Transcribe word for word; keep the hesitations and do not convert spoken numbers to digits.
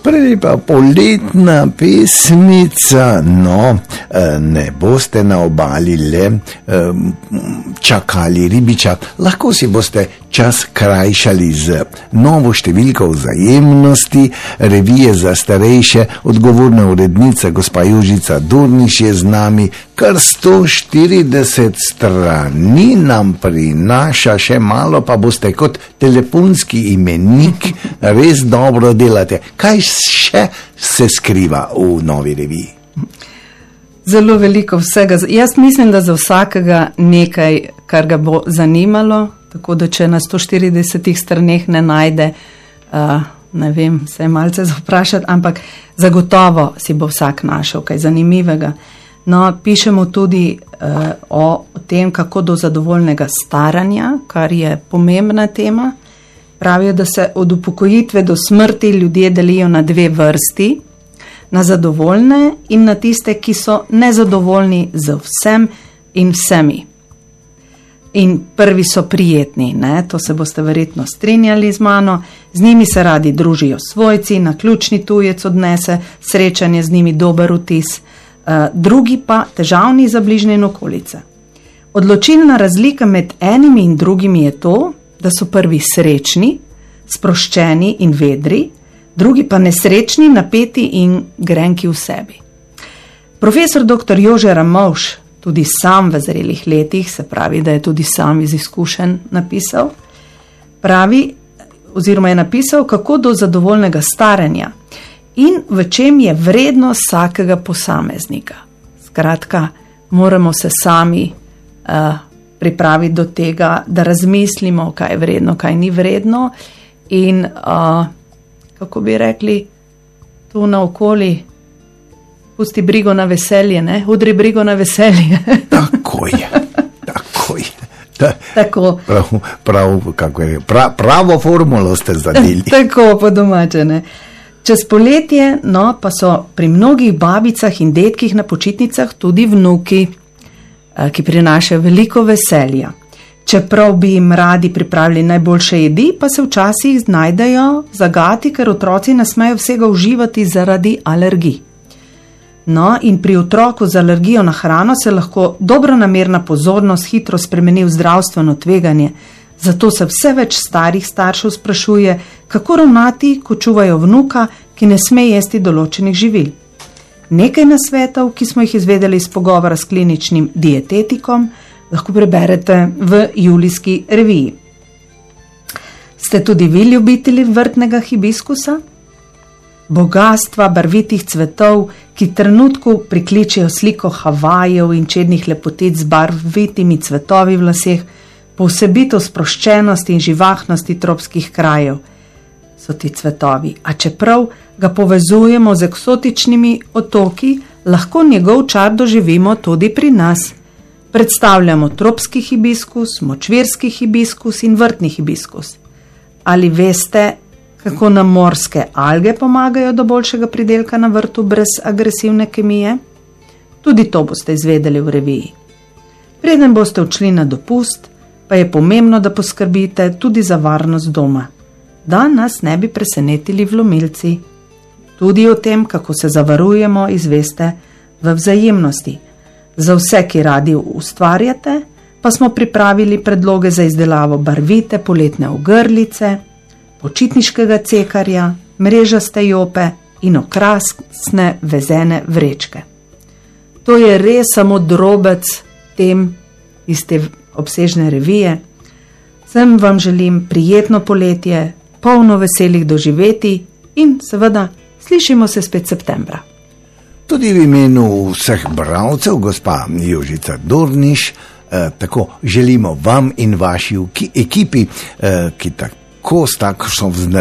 Prelepa poletna pesmica, no, ne boste na obali le čakali ribičak, lahko si boste čas krajšali z novo številko Vzajemnosti, revije za starejše. Odgovorna urednica gospa Jožica Dorniš je z nami, kar sto štirideset strani nam prinaša, še malo pa boste kot telefonski imenik, res dobro delate. Kaj še se skriva v novi reviji? Zelo veliko vsega. Jaz mislim, da za vsakega nekaj, kar ga bo zanimalo, tako da če na sto štiridesetih straneh ne najde, uh, ne vem, se je malce zavprašati, ampak zagotovo si bo vsak našel kaj zanimivega. No, pišemo tudi uh, o, o tem, kako do zadovoljnega staranja, kar je pomembna tema. Pravijo, da se od upokojitve do smrti ljudje delijo na dve vrsti, na zadovoljne in na tiste, ki so nezadovoljni z vsem in vsemi. In prvi so prijetni, ne? To se boste verjetno strinjali z mano, z njimi se radi družijo svojci, naključni tujec odnese srečanje z njimi dober vtis, uh, drugi pa težavni za bližnje in okolice. Odločilna razlika med enimi in drugimi je to, da so prvi srečni, sproščeni in vedri, drugi pa nesrečni, napeti in grenki v sebi. Profesor doktor Jože Ramovš, tudi sam v zrelih letih, se pravi, da je tudi sam iz izkušenj napisal, pravi, oziroma je napisal, kako do zadovoljnega staranja in v čem je vrednost vsakega posameznika. Skratka, moramo se sami uh, pripraviti do tega, da razmislimo, kaj je vredno, kaj ni vredno in, uh, kako bi rekli, tu naokoli, pusti brigo na veselje, ne? Udri brigo na veselje. Tako je, tako je. Ta, tako. Prav, prav, kako je, pra, pravo formulo ste zadeli. Tako, po domače, ne. Čez poletje, no, pa so pri mnogih babicah in dedkih na počitnicah tudi vnuki, ki prinašajo veliko veselja. Čeprav bi jim radi pripravili najboljše jedi, pa se včasih znajdejo zagati, ker otroci ne smejo vsega uživati zaradi alergij. No, in pri otroku z alergijo na hrano se lahko dobronamerna pozornost hitro spremeni v zdravstveno tveganje, zato se vse več starih staršev sprašuje, kako ravnati, ko čuvajo vnuka, ki ne sme jesti določenih živil. Nekaj nasvetov, ki smo jih izvedeli iz pogovora s kliničnim dietetikom, lahko preberete v julijski reviji. Ste tudi vi ljubitelji vrtnega hibiskusa? Bogastva barvitih cvetov, ki trenutku prikličejo sliko Havajev in čednih lepotic z barvitimi cvetovi v laseh, povsebitev sproščenosti in živahnosti tropskih krajev, so ti cvetovi. A čeprav ga povezujemo z eksotičnimi otoki, lahko njegov čar doživimo tudi pri nas. Predstavljamo tropski hibiskus, močvirski hibiskus in vrtni hibiskus. Ali veste, kako nam morske alge pomagajo do boljšega pridelka na vrtu brez agresivne kemije? Tudi to boste izvedeli v reviji. Preden boste odšli na dopust, pa je pomembno, da poskrbite tudi za varnost doma, da nas ne bi presenetili vlomilci. Tudi o tem, kako se zavarujemo, izveste v Vzajemnosti. Za vse, ki radi ustvarjate, pa smo pripravili predloge za izdelavo barvite poletne ogrlice, počitniškega cekarja, mrežaste jope in okrasne vezene vrečke. To je res samo drobec tem iz te obsežne revije. Sem vam želim prijetno poletje, polno veselih doživeti in seveda slišimo se spet septembra. Tudi v imenu vseh bralcev, gospa Jožica Dorniš, eh, tako želimo vam in vaši ekipi, eh, ki tako s takšno